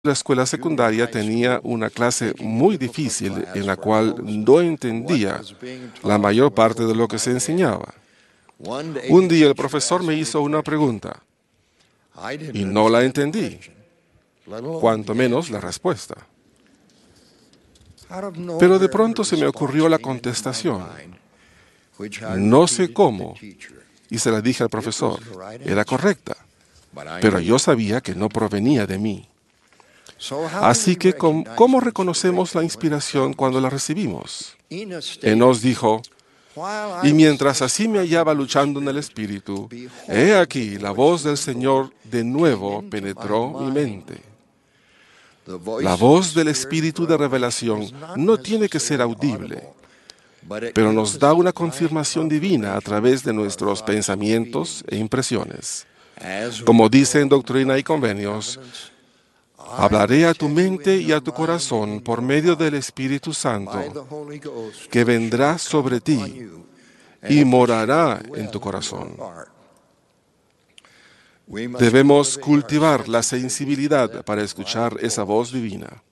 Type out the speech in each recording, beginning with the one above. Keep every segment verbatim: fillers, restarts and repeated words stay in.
La escuela secundaria tenía una clase muy difícil en la cual no entendía la mayor parte de lo que se enseñaba. Un día el profesor me hizo una pregunta y no la entendí, cuanto menos la respuesta. Pero de pronto se me ocurrió la contestación. No sé cómo, y se la dije al profesor. Era correcta, pero yo sabía que no provenía de mí. Así que, ¿cómo reconocemos la inspiración cuando la recibimos? Enos dijo, y mientras así me hallaba luchando en el Espíritu, he aquí, la voz del Señor de nuevo penetró mi mente. La voz del Espíritu de revelación no tiene que ser audible, pero nos da una confirmación divina a través de nuestros pensamientos e impresiones. Como dice en Doctrina y Convenios, hablaré a tu mente y a tu corazón por medio del Espíritu Santo, que vendrá sobre ti y morará en tu corazón. Debemos cultivar la sensibilidad para escuchar esa voz divina.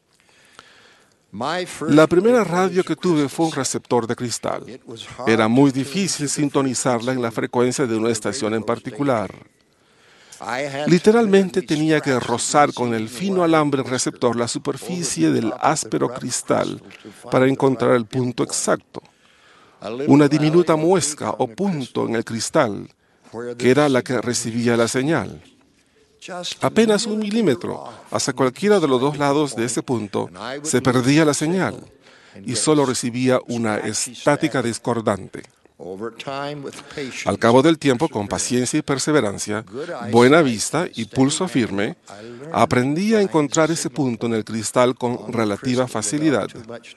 La primera radio que tuve fue un receptor de cristal. Era muy difícil sintonizarla en la frecuencia de una estación en particular. Literalmente tenía que rozar con el fino alambre receptor la superficie del áspero cristal para encontrar el punto exacto. Una diminuta muesca o punto en el cristal, que era la que recibía la señal. Apenas un milímetro hacia cualquiera de los dos lados de ese punto se perdía la señal y solo recibía una estática discordante. Al cabo del tiempo, con paciencia y perseverancia, buena vista y pulso firme, aprendí a encontrar ese punto en el cristal con relativa facilidad.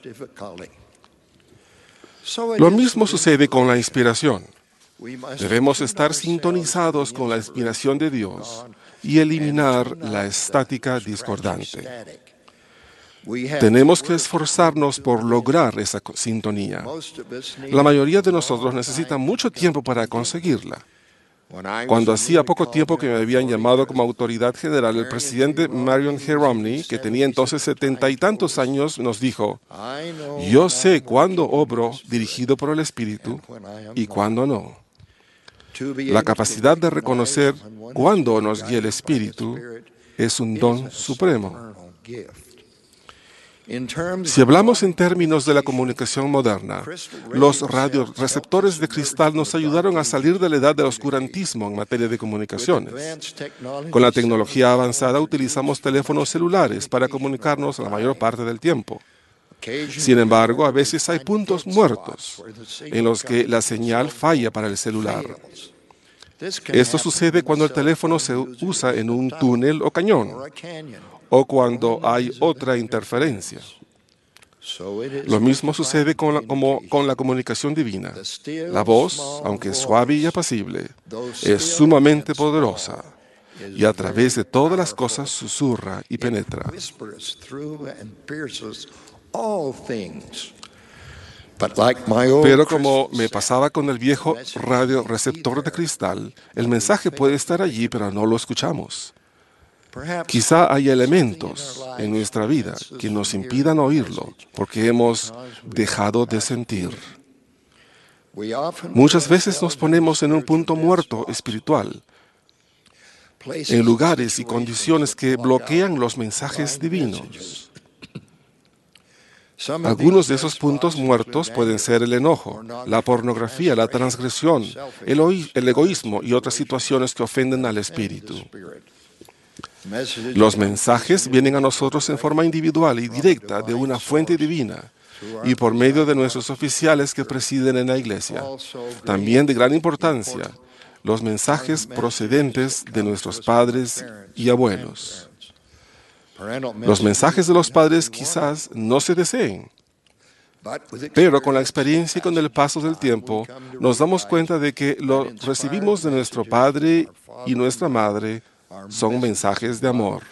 Lo mismo sucede con la inspiración. Debemos estar sintonizados con la inspiración de Dios y eliminar la estática discordante. Tenemos que esforzarnos por lograr esa sintonía. La mayoría de nosotros necesita mucho tiempo para conseguirla. Cuando hacía poco tiempo que me habían llamado como autoridad general, el presidente Marion G. Romney, que tenía entonces setenta y tantos años, nos dijo, yo sé cuándo obro dirigido por el Espíritu y cuándo no. La capacidad de reconocer cuándo nos guía el Espíritu es un don supremo. Si hablamos en términos de la comunicación moderna, los radioreceptores de cristal nos ayudaron a salir de la edad del oscurantismo en materia de comunicaciones. Con la tecnología avanzada utilizamos teléfonos celulares para comunicarnos la mayor parte del tiempo. Sin embargo, a veces hay puntos muertos en los que la señal falla para el celular. Esto sucede cuando el teléfono se usa en un túnel o cañón, o cuando hay otra interferencia. Lo mismo sucede con la, como con la comunicación divina. La voz, aunque suave y apacible, es sumamente poderosa y a través de todas las cosas susurra y penetra. Pero como me pasaba con el viejo radioreceptor de cristal, el mensaje puede estar allí, pero no lo escuchamos. Quizá hay elementos en nuestra vida que nos impidan oírlo porque hemos dejado de sentir. Muchas veces nos ponemos en un punto muerto espiritual, en lugares y condiciones que bloquean los mensajes divinos. Algunos de esos puntos muertos pueden ser el enojo, la pornografía, la transgresión, el, el egoísmo y otras situaciones que ofenden al espíritu. Los mensajes vienen a nosotros en forma individual y directa de una fuente divina y por medio de nuestros oficiales que presiden en la iglesia. También de gran importancia, los mensajes procedentes de nuestros padres y abuelos. Los mensajes de los padres quizás no se deseen, pero con la experiencia y con el paso del tiempo nos damos cuenta de que lo recibimos de nuestro padre y nuestra madre son mensajes de amor.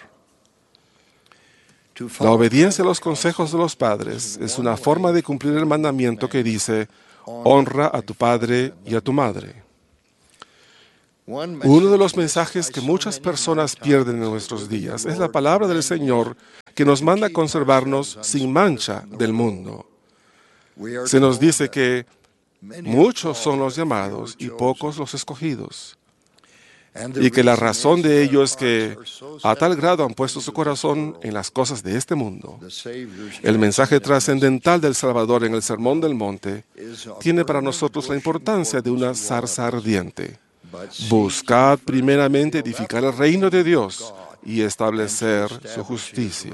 La obediencia a los consejos de los padres es una forma de cumplir el mandamiento que dice, honra a tu padre y a tu madre. Uno de los mensajes que muchas personas pierden en nuestros días es la palabra del Señor que nos manda a conservarnos sin mancha del mundo. Se nos dice que muchos son los llamados y pocos los escogidos, y que la razón de ello es que a tal grado han puesto su corazón en las cosas de este mundo. El mensaje trascendental del Salvador en el Sermón del Monte tiene para nosotros la importancia de una zarza ardiente. Buscad primeramente edificar el reino de Dios y establecer su justicia.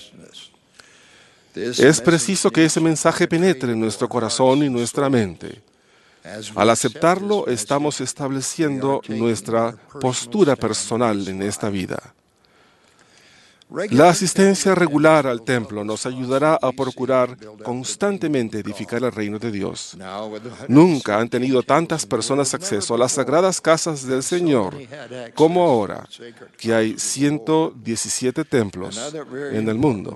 Es preciso que ese mensaje penetre en nuestro corazón y nuestra mente. Al aceptarlo, estamos estableciendo nuestra postura personal en esta vida. La asistencia regular al templo nos ayudará a procurar constantemente edificar el reino de Dios. Nunca han tenido tantas personas acceso a las sagradas casas del Señor como ahora, que hay ciento diecisiete templos en el mundo.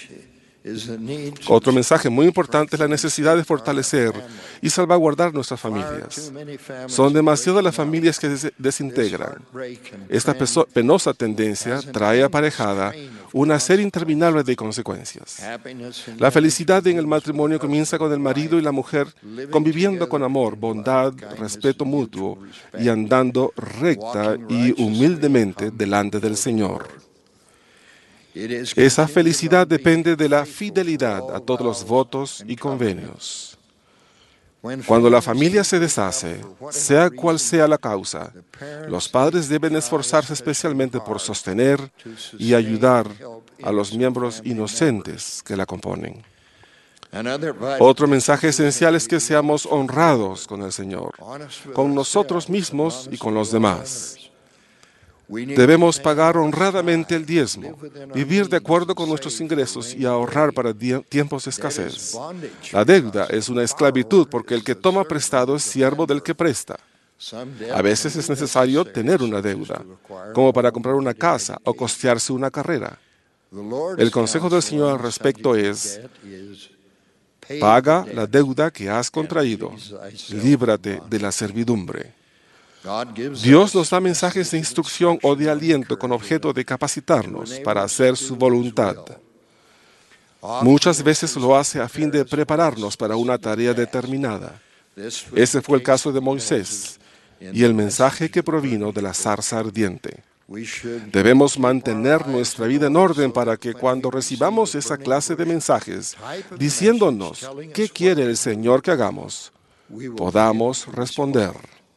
Otro mensaje muy importante es la necesidad de fortalecer y salvaguardar nuestras familias. Son demasiadas las familias que se desintegran. Esta penosa tendencia trae aparejada una serie interminable de consecuencias. La felicidad en el matrimonio comienza con el marido y la mujer conviviendo con amor, bondad, respeto mutuo y andando recta y humildemente delante del Señor. Esa felicidad depende de la fidelidad a todos los votos y convenios. Cuando la familia se deshace, sea cual sea la causa, los padres deben esforzarse especialmente por sostener y ayudar a los miembros inocentes que la componen. Otro mensaje esencial es que seamos honrados con el Señor, con nosotros mismos y con los demás. Debemos pagar honradamente el diezmo, vivir de acuerdo con nuestros ingresos y ahorrar para tiempos de escasez. La deuda es una esclavitud porque el que toma prestado es siervo del que presta. A veces es necesario tener una deuda, como para comprar una casa o costearse una carrera. El consejo del Señor al respecto es: paga la deuda que has contraído, líbrate de la servidumbre. Dios nos da mensajes de instrucción o de aliento con objeto de capacitarnos para hacer su voluntad. Muchas veces lo hace a fin de prepararnos para una tarea determinada. Ese fue el caso de Moisés y el mensaje que provino de la zarza ardiente. Debemos mantener nuestra vida en orden para que cuando recibamos esa clase de mensajes, diciéndonos qué quiere el Señor que hagamos, podamos responder.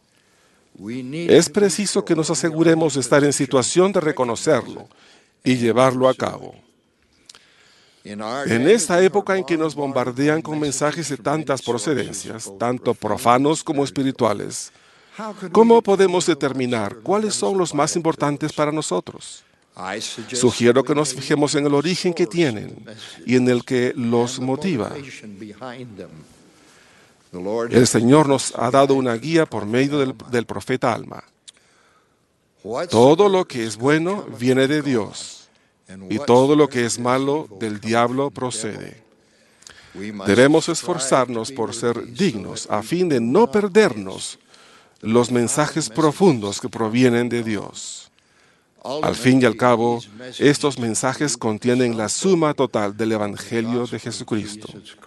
Es preciso que nos aseguremos de estar en situación de reconocerlo y llevarlo a cabo. En esta época en que nos bombardean con mensajes de tantas procedencias, tanto profanos como espirituales, ¿cómo podemos determinar cuáles son los más importantes para nosotros? Sugiero que nos fijemos en el origen que tienen y en el que los motiva. El Señor nos ha dado una guía por medio del, del profeta Alma. Todo lo que es bueno viene de Dios, y todo lo que es malo del diablo procede. Debemos esforzarnos por ser dignos a fin de no perdernos los mensajes profundos que provienen de Dios. Al fin y al cabo, estos mensajes contienen la suma total del Evangelio de Jesucristo.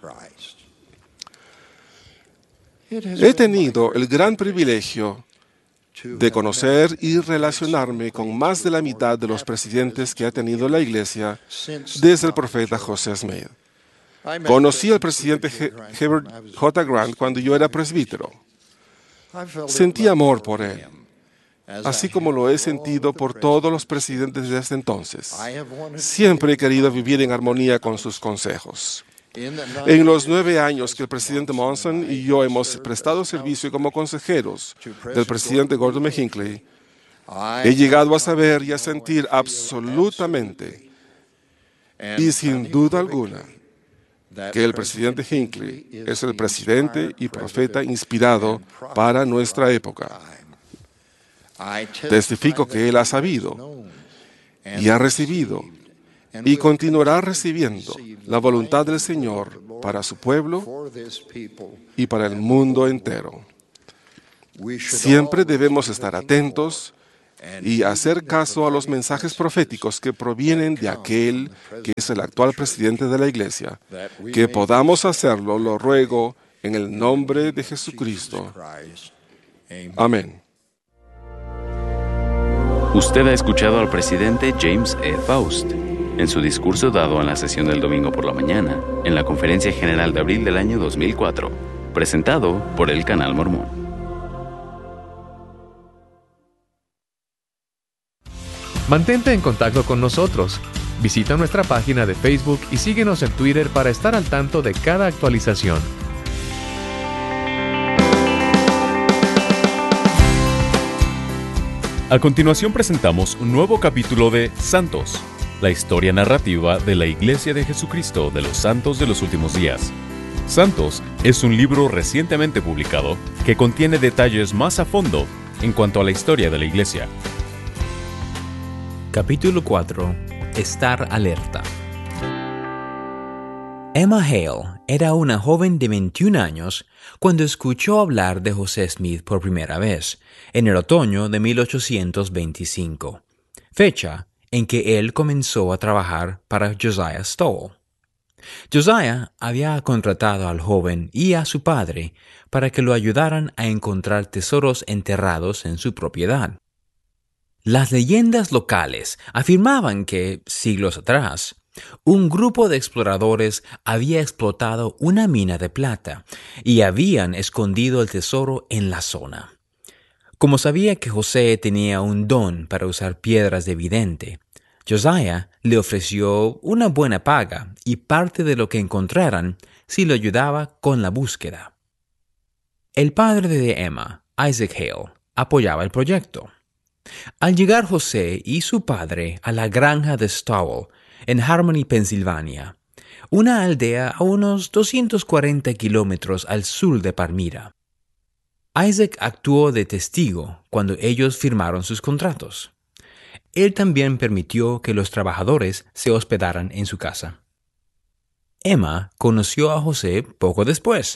He tenido el gran privilegio de conocer y relacionarme con más de la mitad de los presidentes que ha tenido la Iglesia desde el profeta José Smith. Conocí al presidente Herbert J. Grant cuando yo era presbítero. Sentí amor por él, así como lo he sentido por todos los presidentes desde entonces. Siempre he querido vivir en armonía con sus consejos. En los nueve años que el presidente Monson y yo hemos prestado servicio como consejeros del presidente Gordon B. Hinckley, he llegado a saber y a sentir absolutamente y sin duda alguna que el presidente Hinckley es el presidente y profeta inspirado para nuestra época. Testifico que él ha sabido y ha recibido y continuará recibiendo la voluntad del Señor para su pueblo y para el mundo entero. Siempre debemos estar atentos y hacer caso a los mensajes proféticos que provienen de aquel que es el actual presidente de la Iglesia. Que podamos hacerlo, lo ruego, en el nombre de Jesucristo. Amén. Usted ha escuchado al presidente James E. Faust en su discurso dado en la sesión del domingo por la mañana, en la Conferencia General de abril del año dos mil cuatro, presentado por el Canal Mormón. Mantente en contacto con nosotros. Visita nuestra página de Facebook y síguenos en Twitter para estar al tanto de cada actualización. A continuación presentamos un nuevo capítulo de Santos, la historia narrativa de la Iglesia de Jesucristo de los Santos de los Últimos Días. Santos es un libro recientemente publicado que contiene detalles más a fondo en cuanto a la historia de la Iglesia. Capítulo cuatro. Estar alerta. Emma Hale era una joven de veintiún años cuando escuchó hablar de José Smith por primera vez, en el otoño de mil ochocientos veinticinco, fecha en que él comenzó a trabajar para Josiah Stowell. Josiah había contratado al joven y a su padre para que lo ayudaran a encontrar tesoros enterrados en su propiedad. Las leyendas locales afirmaban que, siglos atrás, un grupo de exploradores había explotado una mina de plata y habían escondido el tesoro en la zona. Como sabía que José tenía un don para usar piedras de vidente, Josiah le ofreció una buena paga y parte de lo que encontraran si lo ayudaba con la búsqueda. El padre de Emma, Isaac Hale, apoyaba el proyecto. Al llegar José y su padre a la granja de Stowell, en Harmony, Pensilvania, una aldea a unos doscientos cuarenta kilómetros al sur de Palmyra, Isaac actuó de testigo cuando ellos firmaron sus contratos. Él también permitió que los trabajadores se hospedaran en su casa. Emma conoció a José poco después.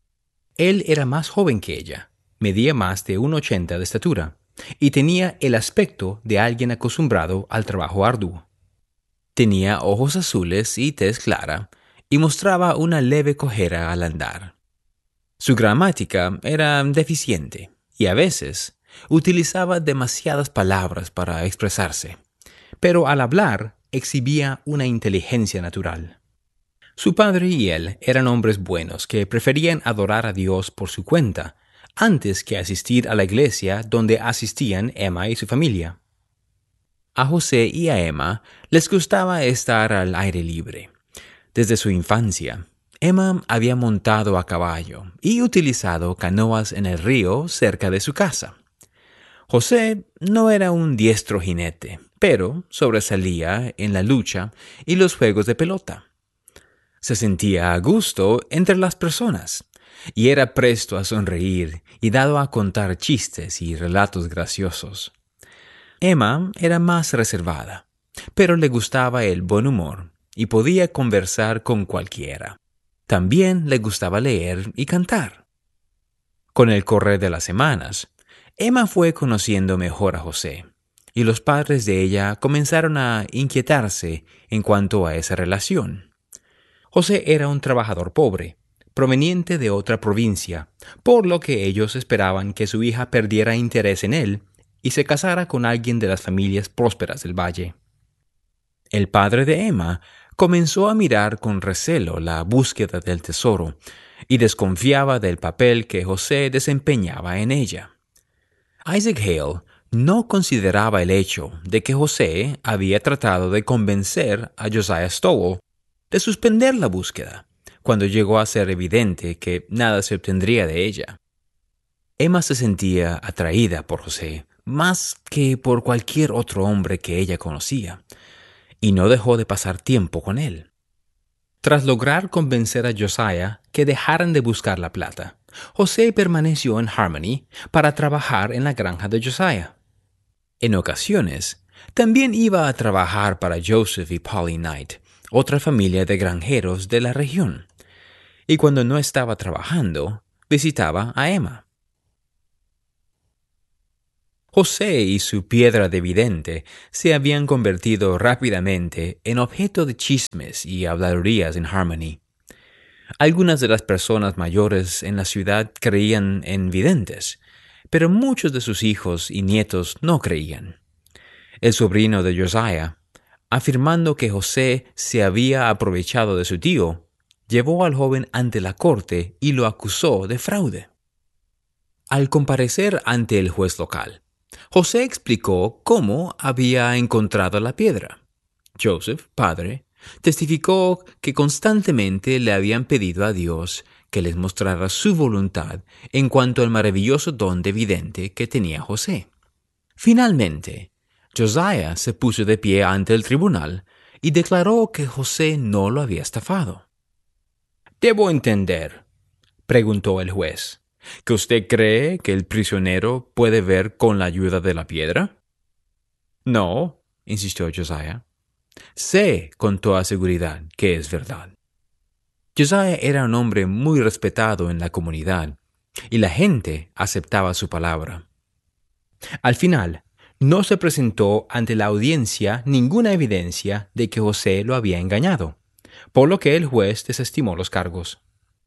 Él era más joven que ella, medía más de uno ochenta de estatura y tenía el aspecto de alguien acostumbrado al trabajo arduo. Tenía ojos azules y tez clara y mostraba una leve cojera al andar. Su gramática era deficiente y a veces utilizaba demasiadas palabras para expresarse, pero al hablar exhibía una inteligencia natural. Su padre y él eran hombres buenos que preferían adorar a Dios por su cuenta antes que asistir a la iglesia donde asistían Emma y su familia. A José y a Emma les gustaba estar al aire libre. Desde su infancia, Emma había montado a caballo y utilizado canoas en el río cerca de su casa. José no era un diestro jinete, pero sobresalía en la lucha y los juegos de pelota. Se sentía a gusto entre las personas y era presto a sonreír y dado a contar chistes y relatos graciosos. Emma era más reservada, pero le gustaba el buen humor y podía conversar con cualquiera. También le gustaba leer y cantar. Con el correr de las semanas, Emma fue conociendo mejor a José, y los padres de ella comenzaron a inquietarse en cuanto a esa relación. José era un trabajador pobre, proveniente de otra provincia, por lo que ellos esperaban que su hija perdiera interés en él y se casara con alguien de las familias prósperas del valle. El padre de Emma comenzó a mirar con recelo la búsqueda del tesoro y desconfiaba del papel que José desempeñaba en ella. Isaac Hale no consideraba el hecho de que José había tratado de convencer a Josiah Stowell de suspender la búsqueda, cuando llegó a ser evidente que nada se obtendría de ella. Emma se sentía atraída por José más que por cualquier otro hombre que ella conocía, y no dejó de pasar tiempo con él. Tras lograr convencer a Josiah que dejaran de buscar la plata, José permaneció en Harmony para trabajar en la granja de Josiah. En ocasiones, también iba a trabajar para Joseph y Polly Knight, otra familia de granjeros de la región, y cuando no estaba trabajando, visitaba a Emma. José y su piedra de vidente se habían convertido rápidamente en objeto de chismes y habladurías en Harmony. Algunas de las personas mayores en la ciudad creían en videntes, pero muchos de sus hijos y nietos no creían. El sobrino de Josiah, afirmando que José se había aprovechado de su tío, llevó al joven ante la corte y lo acusó de fraude. Al comparecer ante el juez local, José explicó cómo había encontrado la piedra. Joseph, padre, testificó que constantemente le habían pedido a Dios que les mostrara su voluntad en cuanto al maravilloso don de vidente que tenía José. Finalmente, Josiah se puso de pie ante el tribunal y declaró que José no lo había estafado. «Debo entender», preguntó el juez, «¿que usted cree que el prisionero puede ver con la ayuda de la piedra?» «No», insistió Josiah. «Sé con toda seguridad que es verdad». Josiah era un hombre muy respetado en la comunidad, y la gente aceptaba su palabra. Al final, no se presentó ante la audiencia ninguna evidencia de que José lo había engañado, por lo que el juez desestimó los cargos.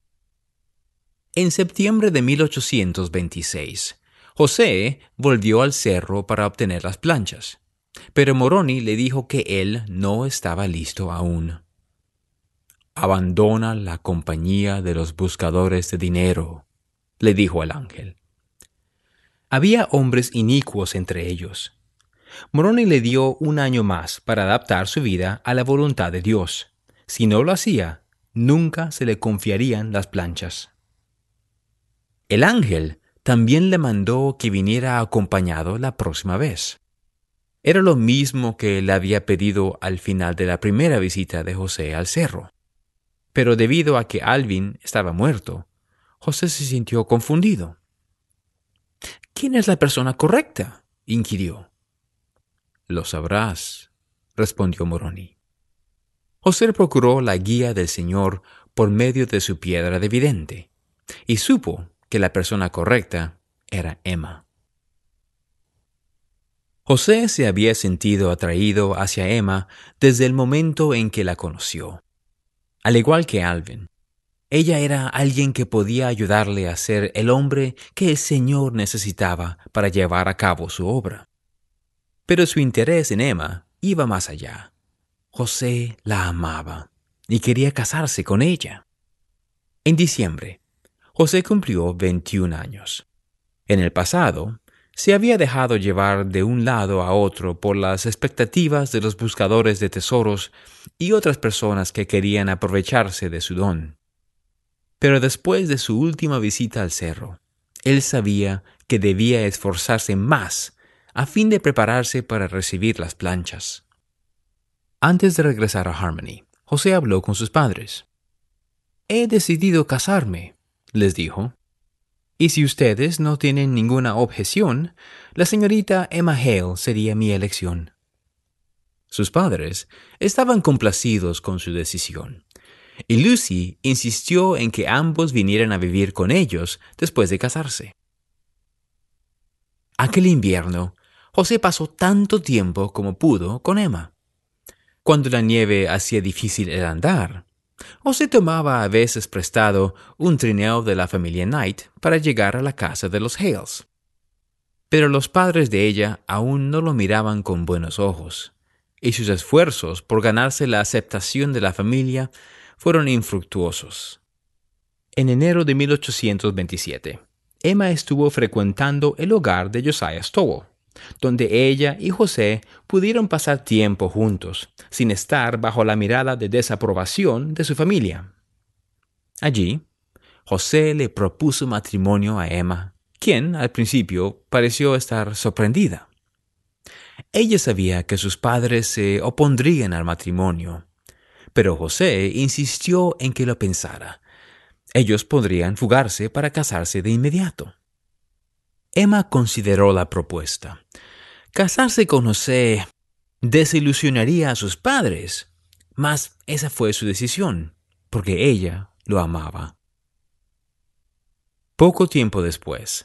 En septiembre de mil ochocientos veintiséis, José volvió al cerro para obtener las planchas, pero Moroni le dijo que él no estaba listo aún. «Abandona la compañía de los buscadores de dinero», le dijo el ángel. Había hombres inicuos entre ellos. Moroni le dio un año más para adaptar su vida a la voluntad de Dios. Si no lo hacía, nunca se le confiarían las planchas. El ángel también le mandó que viniera acompañado la próxima vez. Era lo mismo que le había pedido al final de la primera visita de José al cerro. Pero debido a que Alvin estaba muerto, José se sintió confundido. «¿Quién es la persona correcta?», inquirió. «Lo sabrás», respondió Moroni. José procuró la guía del Señor por medio de su piedra de vidente, y supo que la persona correcta era Emma. José se había sentido atraído hacia Emma desde el momento en que la conoció. Al igual que Alvin, ella era alguien que podía ayudarle a ser el hombre que el Señor necesitaba para llevar a cabo su obra. Pero su interés en Emma iba más allá. José la amaba y quería casarse con ella. En diciembre, José cumplió veintiún años. En el pasado, se había dejado llevar de un lado a otro por las expectativas de los buscadores de tesoros y otras personas que querían aprovecharse de su don. Pero después de su última visita al cerro, él sabía que debía esforzarse más a fin de prepararse para recibir las planchas. Antes de regresar a Harmony, José habló con sus padres. «He decidido casarme», les dijo. «Y si ustedes no tienen ninguna objeción, la señorita Emma Hale sería mi elección». Sus padres estaban complacidos con su decisión, y Lucy insistió en que ambos vinieran a vivir con ellos después de casarse. Aquel invierno, José pasó tanto tiempo como pudo con Emma. Cuando la nieve hacía difícil el andar, José tomaba a veces prestado un trineo de la familia Knight para llegar a la casa de los Hales. Pero los padres de ella aún no lo miraban con buenos ojos, y sus esfuerzos por ganarse la aceptación de la familia fueron infructuosos. En enero de mil ochocientos veintisiete, Emma estuvo frecuentando el hogar de Josiah Stowell, donde ella y José pudieron pasar tiempo juntos, sin estar bajo la mirada de desaprobación de su familia. Allí, José le propuso matrimonio a Emma, quien, al principio, pareció estar sorprendida. Ella sabía que sus padres se opondrían al matrimonio, pero José insistió en que lo pensara. Ellos podrían fugarse para casarse de inmediato. Emma consideró la propuesta. Casarse con José desilusionaría a sus padres, mas esa fue su decisión, porque ella lo amaba. Poco tiempo después,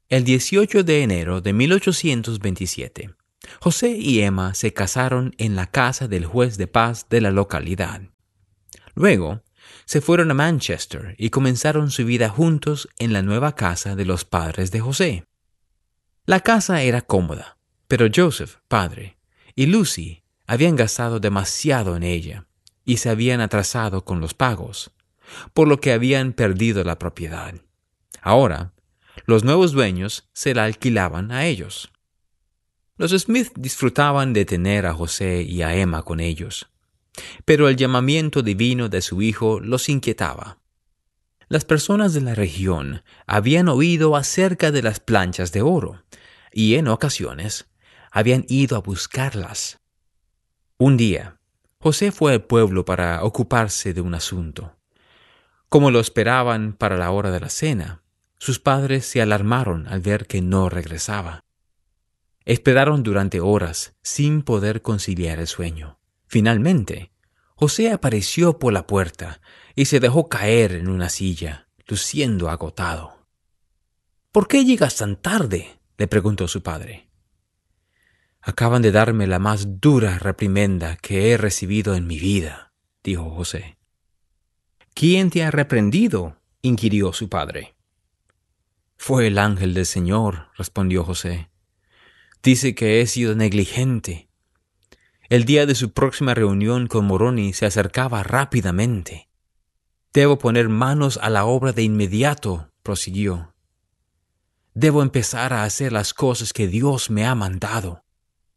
El dieciocho de enero de mil ochocientos veintisiete, José y Emma se casaron en la casa del juez de paz de la localidad. Luego, se fueron a Manchester y comenzaron su vida juntos en la nueva casa de los padres de José. La casa era cómoda, pero Joseph, padre, y Lucy habían gastado demasiado en ella y se habían atrasado con los pagos, por lo que habían perdido la propiedad. Ahora, los nuevos dueños se la alquilaban a ellos. Los Smith disfrutaban de tener a José y a Emma con ellos, pero el llamamiento divino de su hijo los inquietaba. Las personas de la región habían oído acerca de las planchas de oro y en ocasiones habían ido a buscarlas. Un día, José fue al pueblo para ocuparse de un asunto. Como lo esperaban para la hora de la cena, sus padres se alarmaron al ver que no regresaba. Esperaron durante horas sin poder conciliar el sueño. Finalmente, José apareció por la puerta y se dejó caer en una silla, luciendo agotado. «¿Por qué llegas tan tarde?», le preguntó su padre. «Acaban de darme la más dura reprimenda que he recibido en mi vida», dijo José. «¿Quién te ha reprendido?», inquirió su padre. «Fue el ángel del Señor», respondió José. «Dice que he sido negligente». El día de su próxima reunión con Moroni se acercaba rápidamente. «Debo poner manos a la obra de inmediato», prosiguió. «Debo empezar a hacer las cosas que Dios me ha mandado».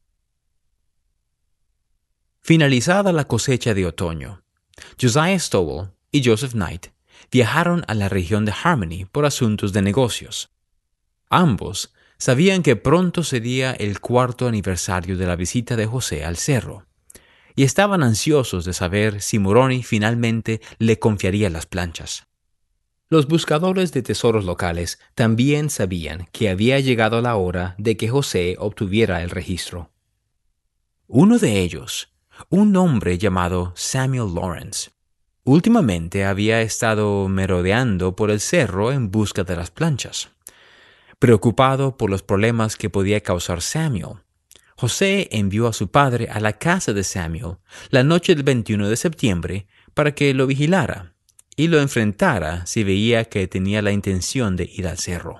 Finalizada la cosecha de otoño, Josiah Stowell y Joseph Knight viajaron a la región de Harmony por asuntos de negocios. Ambos sabían que pronto sería el cuarto aniversario de la visita de José al cerro, y estaban ansiosos de saber si Moroni finalmente le confiaría las planchas. Los buscadores de tesoros locales también sabían que había llegado la hora de que José obtuviera el registro. Uno de ellos, un hombre llamado Samuel Lawrence, últimamente había estado merodeando por el cerro en busca de las planchas. Preocupado por los problemas que podía causar Samuel, José envió a su padre a la casa de Samuel la noche del veintiuno de septiembre para que lo vigilara y lo enfrentara si veía que tenía la intención de ir al cerro.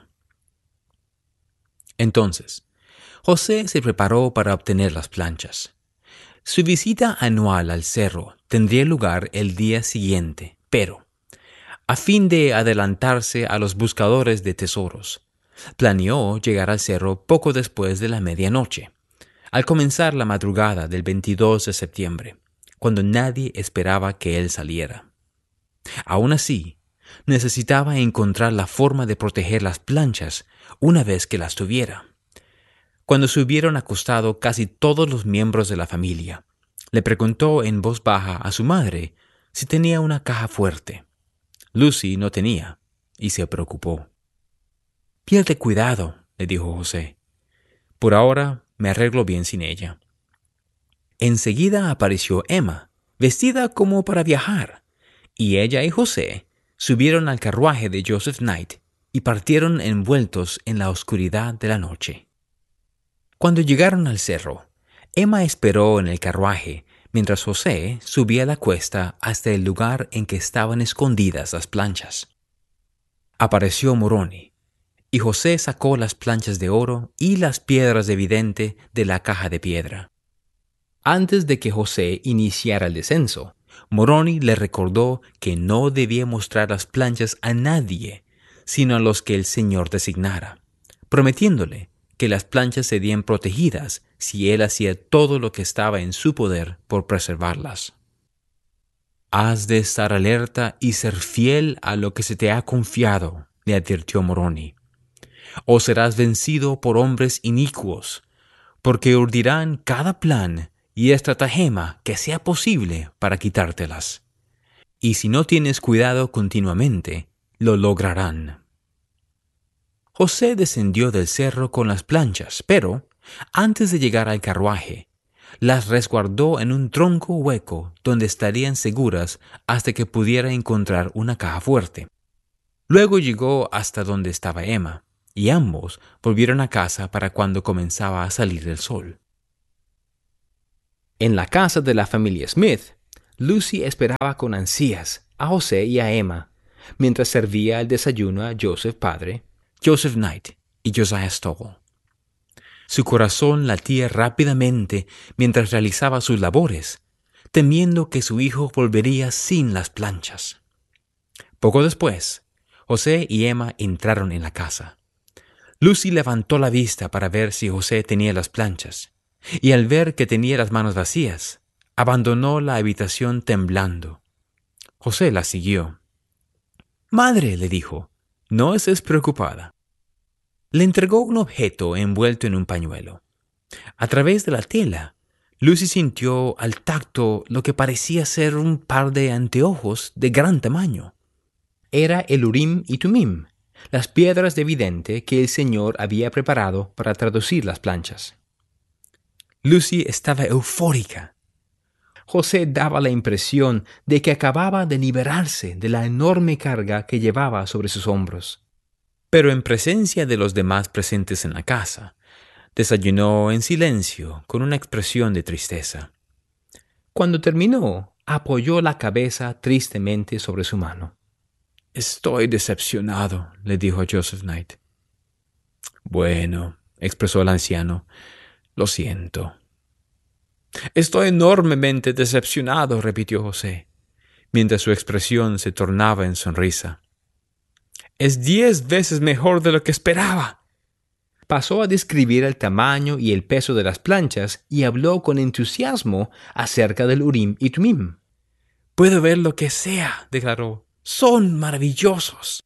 Entonces, José se preparó para obtener las planchas. Su visita anual al cerro tendría lugar el día siguiente, pero, a fin de adelantarse a los buscadores de tesoros, planeó llegar al cerro poco después de la medianoche, al comenzar la madrugada del veintidós de septiembre, cuando nadie esperaba que él saliera. Aún así, necesitaba encontrar la forma de proteger las planchas una vez que las tuviera. Cuando se hubieron acostado casi todos los miembros de la familia, le preguntó en voz baja a su madre si tenía una caja fuerte. Lucy no tenía, y se preocupó. «Pierde cuidado», le dijo José. «Por ahora me arreglo bien sin ella». Enseguida apareció Emma, vestida como para viajar, y ella y José subieron al carruaje de Joseph Knight y partieron envueltos en la oscuridad de la noche. Cuando llegaron al cerro, Emma esperó en el carruaje mientras José subía la cuesta hasta el lugar en que estaban escondidas las planchas. Apareció Moroni, y José sacó las planchas de oro y las piedras de vidente de la caja de piedra. Antes de que José iniciara el descenso, Moroni le recordó que no debía mostrar las planchas a nadie, sino a los que el Señor designara, prometiéndole que las planchas serían protegidas si él hacía todo lo que estaba en su poder por preservarlas. «Has de estar alerta y ser fiel a lo que se te ha confiado», le advirtió Moroni, «o serás vencido por hombres inicuos, porque urdirán cada plan y estratagema que sea posible para quitártelas. Y si no tienes cuidado continuamente, lo lograrán». José descendió del cerro con las planchas, pero, antes de llegar al carruaje, las resguardó en un tronco hueco donde estarían seguras hasta que pudiera encontrar una caja fuerte. Luego llegó hasta donde estaba Emma y ambos volvieron a casa para cuando comenzaba a salir el sol. En la casa de la familia Smith, Lucy esperaba con ansias a José y a Emma, mientras servía el desayuno a Joseph padre, Joseph Knight y Josiah Stowell. Su corazón latía rápidamente mientras realizaba sus labores, temiendo que su hijo volvería sin las planchas. Poco después, José y Emma entraron en la casa. Lucy levantó la vista para ver si José tenía las planchas, y al ver que tenía las manos vacías, abandonó la habitación temblando. José la siguió. «Madre», le dijo, «no estés preocupada». Le entregó un objeto envuelto en un pañuelo. A través de la tela, Lucy sintió al tacto lo que parecía ser un par de anteojos de gran tamaño. Era el Urim y Tumim, las piedras de vidente que el Señor había preparado para traducir las planchas. Lucy estaba eufórica. José daba la impresión de que acababa de liberarse de la enorme carga que llevaba sobre sus hombros. Pero en presencia de los demás presentes en la casa, desayunó en silencio con una expresión de tristeza. Cuando terminó, apoyó la cabeza tristemente sobre su mano. «Estoy decepcionado», le dijo a Joseph Knight. «Bueno», expresó el anciano, «lo siento». «Estoy enormemente decepcionado», repitió José, mientras su expresión se tornaba en sonrisa. «Es diez veces mejor de lo que esperaba». Pasó a describir el tamaño y el peso de las planchas y habló con entusiasmo acerca del Urim y Tumim. «Puedo ver lo que sea», declaró. «Son maravillosos».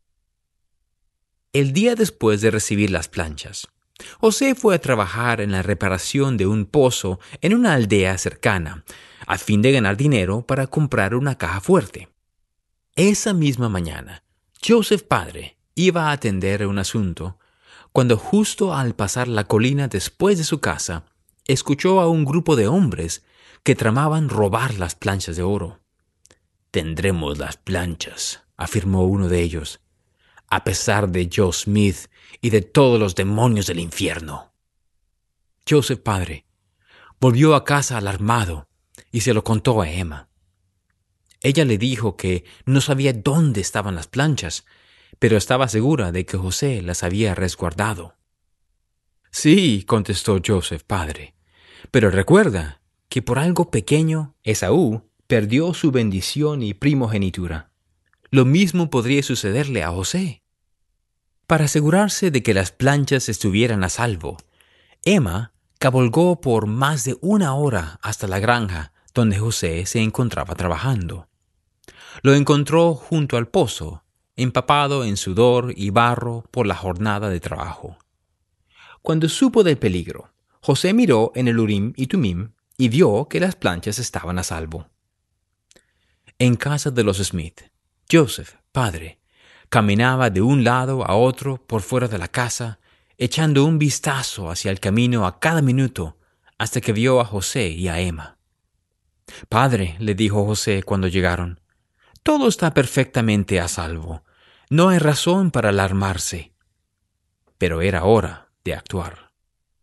El día después de recibir las planchas, José fue a trabajar en la reparación de un pozo en una aldea cercana, a fin de ganar dinero para comprar una caja fuerte. Esa misma mañana, Joseph padre iba a atender un asunto, cuando justo al pasar la colina después de su casa, escuchó a un grupo de hombres que tramaban robar las planchas de oro. «Tendremos las planchas», afirmó uno de ellos, «a pesar de Joe Smith y de todos los demonios del infierno». Joseph padre volvió a casa alarmado y se lo contó a Emma. Ella le dijo que no sabía dónde estaban las planchas, pero estaba segura de que José las había resguardado. «Sí», contestó Joseph padre, «pero recuerda que por algo pequeño Esaú perdió su bendición y primogenitura. Lo mismo podría sucederle a José». Para asegurarse de que las planchas estuvieran a salvo, Emma cabalgó por más de una hora hasta la granja donde José se encontraba trabajando. Lo encontró junto al pozo, empapado en sudor y barro por la jornada de trabajo. Cuando supo del peligro, José miró en el Urim y Tumim y vio que las planchas estaban a salvo. En casa de los Smith, Joseph, padre, caminaba de un lado a otro por fuera de la casa, echando un vistazo hacia el camino a cada minuto, hasta que vio a José y a Emma. «Padre», le dijo José cuando llegaron, «todo está perfectamente a salvo. No hay razón para alarmarse». Pero era hora de actuar.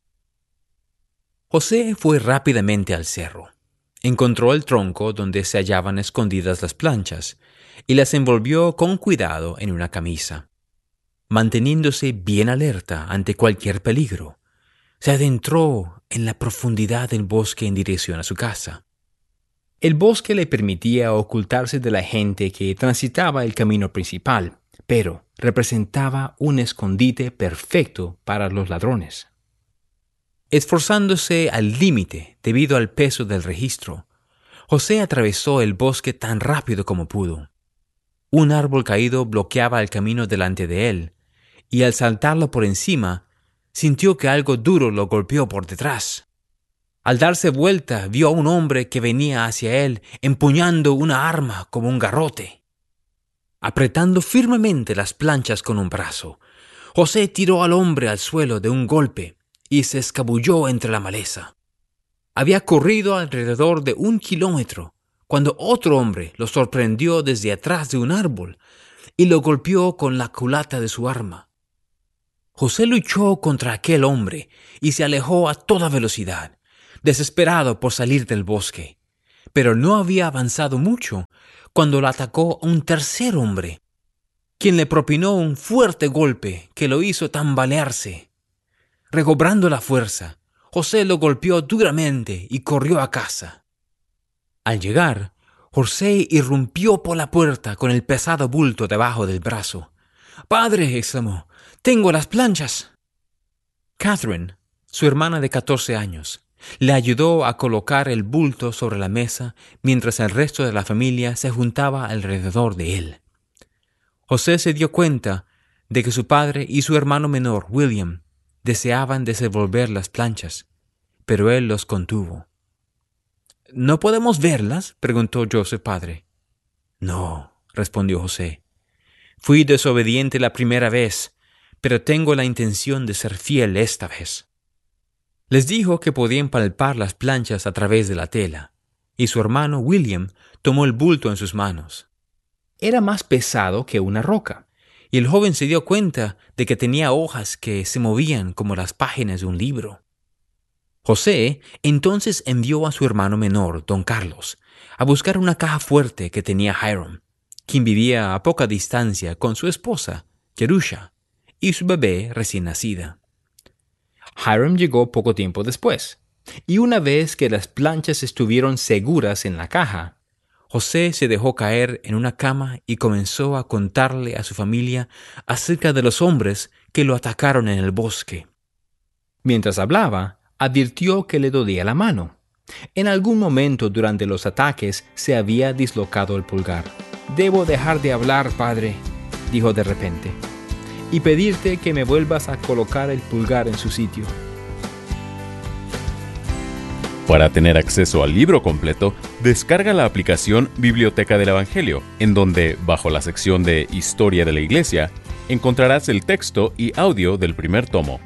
José fue rápidamente al cerro. Encontró el tronco donde se hallaban escondidas las planchas y las envolvió con cuidado en una camisa. Manteniéndose bien alerta ante cualquier peligro, se adentró en la profundidad del bosque en dirección a su casa. El bosque le permitía ocultarse de la gente que transitaba el camino principal, pero representaba un escondite perfecto para los ladrones. Esforzándose al límite debido al peso del registro, José atravesó el bosque tan rápido como pudo. Un árbol caído bloqueaba el camino delante de él, y al saltarlo por encima, sintió que algo duro lo golpeó por detrás. Al darse vuelta, vio a un hombre que venía hacia él empuñando una arma como un garrote. Apretando firmemente las planchas con un brazo, José tiró al hombre al suelo de un golpe y se escabulló entre la maleza. Había corrido alrededor de un kilómetro cuando otro hombre lo sorprendió desde atrás de un árbol y lo golpeó con la culata de su arma. José luchó contra aquel hombre y se alejó a toda velocidad, desesperado por salir del bosque. Pero no había avanzado mucho cuando lo atacó un tercer hombre, quien le propinó un fuerte golpe que lo hizo tambalearse. Recobrando la fuerza, José lo golpeó duramente y corrió a casa. Al llegar, José irrumpió por la puerta con el pesado bulto debajo del brazo. «¡Padre!», exclamó, «¡tengo las planchas!». Catherine, su hermana de catorce años, le ayudó a colocar el bulto sobre la mesa mientras el resto de la familia se juntaba alrededor de él. José se dio cuenta de que su padre y su hermano menor, William, deseaban desenvolver las planchas, pero él los contuvo. «¿No podemos verlas?», preguntó Joseph padre. «No», respondió José. «Fui desobediente la primera vez, pero tengo la intención de ser fiel esta vez». Les dijo que podían palpar las planchas a través de la tela, y su hermano William tomó el bulto en sus manos. Era más pesado que una roca, y el joven se dio cuenta de que tenía hojas que se movían como las páginas de un libro. José entonces envió a su hermano menor, don Carlos, a buscar una caja fuerte que tenía Hiram, quien vivía a poca distancia con su esposa, Jerusha, y su bebé recién nacida. Hiram llegó poco tiempo después, y una vez que las planchas estuvieron seguras en la caja, José se dejó caer en una cama y comenzó a contarle a su familia acerca de los hombres que lo atacaron en el bosque. Mientras hablaba, advirtió que le dolía la mano. En algún momento durante los ataques se había dislocado el pulgar. «Debo dejar de hablar, padre», dijo de repente, «y pedirte que me vuelvas a colocar el pulgar en su sitio». Para tener acceso al libro completo, descarga la aplicación Biblioteca del Evangelio, en donde, bajo la sección de Historia de la Iglesia, encontrarás el texto y audio del primer tomo.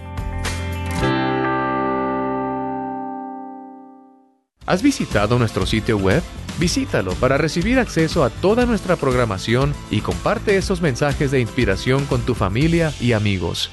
¿Has visitado nuestro sitio web? Visítalo para recibir acceso a toda nuestra programación y comparte esos mensajes de inspiración con tu familia y amigos.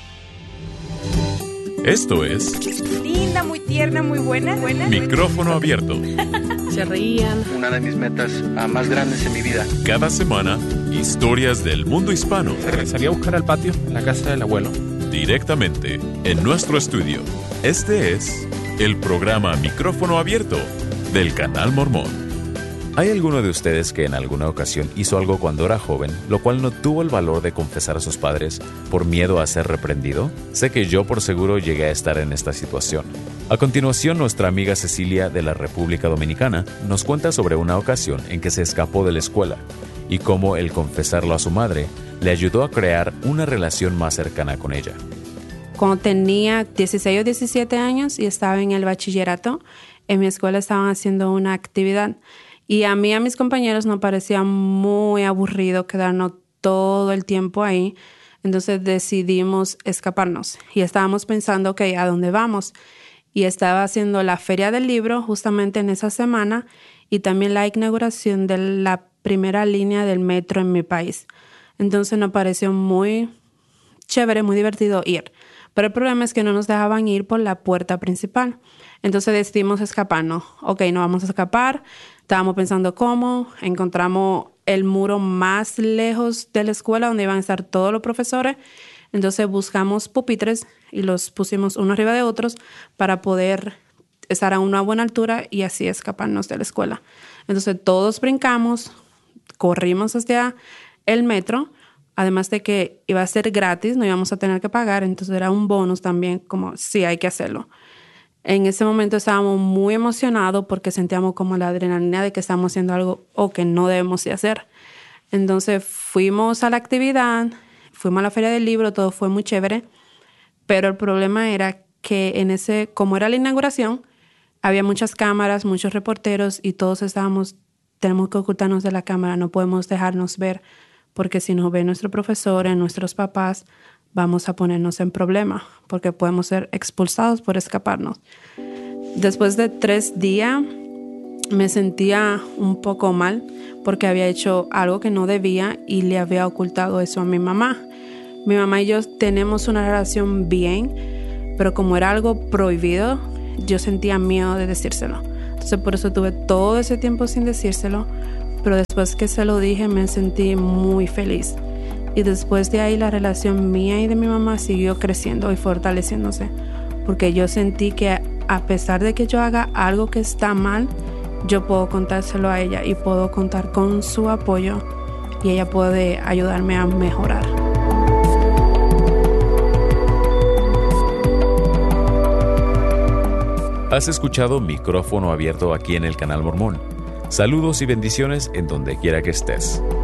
Esto es... linda, muy tierna, muy buena. buena. Micrófono abierto. Se reían. Una de mis metas uh, más grandes en mi vida. Cada semana, historias del mundo hispano. Salí a buscar al patio, en la casa del abuelo. Directamente, en nuestro estudio. Este es el programa Micrófono Abierto del Canal Mormón. ¿Hay alguno de ustedes que en alguna ocasión hizo algo cuando era joven, lo cual no tuvo el valor de confesar a sus padres por miedo a ser reprendido? Sé que yo por seguro llegué a estar en esta situación. A continuación, nuestra amiga Cecilia de la República Dominicana nos cuenta sobre una ocasión en que se escapó de la escuela y cómo el confesarlo a su madre le ayudó a crear una relación más cercana con ella. Cuando tenía dieciséis o diecisiete años y estaba en el bachillerato, en mi escuela estaban haciendo una actividad. Y a mí y a mis compañeros nos parecía muy aburrido quedarnos todo el tiempo ahí. Entonces decidimos escaparnos. Y estábamos pensando, ok, ¿a dónde vamos? Y estaba haciendo la Feria del Libro justamente en esa semana y también la inauguración de la primera línea del metro en mi país. Entonces nos pareció muy chévere, muy divertido ir. Pero el problema es que no nos dejaban ir por la puerta principal. Entonces decidimos escaparnos. Ok, nos vamos a escapar. Estábamos pensando cómo. Encontramos el muro más lejos de la escuela donde iban a estar todos los profesores. Entonces buscamos pupitres y los pusimos uno arriba de otros para poder estar a una buena altura y así escaparnos de la escuela. Entonces todos brincamos, corrimos hacia el metro. Además de que iba a ser gratis, no íbamos a tener que pagar, entonces era un bonus también, como sí, hay que hacerlo. En ese momento estábamos muy emocionados porque sentíamos como la adrenalina de que estamos haciendo algo o que no debemos de hacer. Entonces fuimos a la actividad, fuimos a la Feria del Libro, todo fue muy chévere, pero el problema era que en ese, como era la inauguración, había muchas cámaras, muchos reporteros y todos estábamos, tenemos que ocultarnos de la cámara, no podemos dejarnos ver, porque si nos ven nuestros profesores, nuestros papás, vamos a ponernos en problema, porque podemos ser expulsados por escaparnos. Después de tres días me sentía un poco mal, porque había hecho algo que no debía y le había ocultado eso a mi mamá. Mi mamá y yo tenemos una relación bien, pero como era algo prohibido, yo sentía miedo de decírselo. Entonces por eso tuve todo ese tiempo sin decírselo, pero después que se lo dije me sentí muy feliz. Y después de ahí la relación mía y de mi mamá siguió creciendo y fortaleciéndose, porque yo sentí que a pesar de que yo haga algo que está mal, yo puedo contárselo a ella y puedo contar con su apoyo y ella puede ayudarme a mejorar. Has escuchado Micrófono Abierto aquí en el Canal Mormón. Saludos y bendiciones en donde quiera que estés.